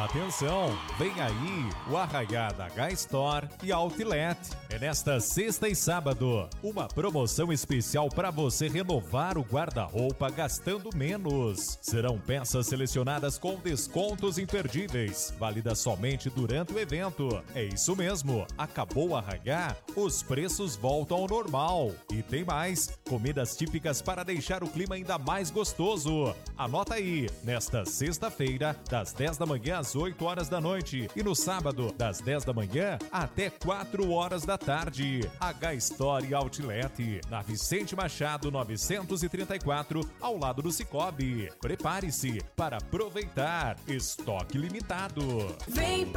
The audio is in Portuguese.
Atenção, vem aí o Arraiá da H-Store e Outlet. É nesta sexta e sábado, uma promoção especial para você renovar o guarda-roupa gastando menos. Serão peças selecionadas com descontos imperdíveis, válida somente durante o evento. É isso mesmo, acabou o Arraiá, os preços voltam ao normal. E tem mais, comidas típicas para deixar o clima ainda mais gostoso. Anota aí, nesta sexta-feira, das 10 da manhã às 8 horas da noite e no sábado, das 10 da manhã até 4 horas da tarde. H-Store Outlet, na Vicente Machado 934, ao lado do Cicobi. Prepare-se para aproveitar estoque limitado. Vem